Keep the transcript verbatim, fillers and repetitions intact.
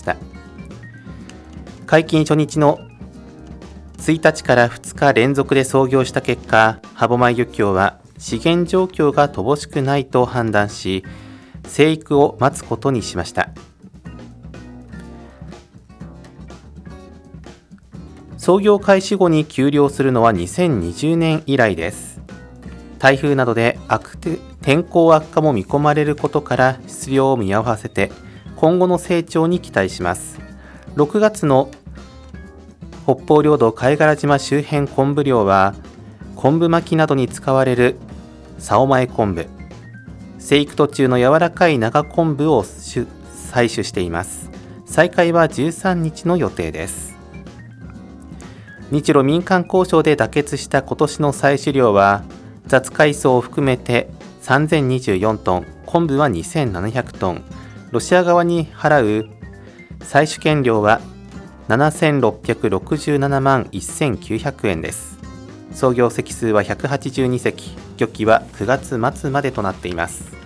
した。解禁初日のついたちからふつか連続で操業した結果、歯舞漁協は資源状況が乏しくないと判断し、生育を待つことにしました。操業開始後に休漁するのはにせんにじゅうねん以来です。台風などで悪天候悪化も見込まれることから出漁を見合わせて今後の成長に期待します。ろくがつの北方領土貝殻島周辺昆布漁は昆布巻きなどに使われる棹前昆布、生育途中の柔らかい長昆布を採取しています。再開はじゅうさんにちの予定です。日露民間交渉で妥結した今年の採取量は雑海藻を含めてさんぜんにじゅうよんトン、昆布はにせんななひゃくトン、ロシア側に払う採取権料はななせんろっぴゃくろくじゅうななまんせんきゅうひゃくえんです。操業隻数はひゃくはちじゅうに隻、漁期はくがつ末までとなっています。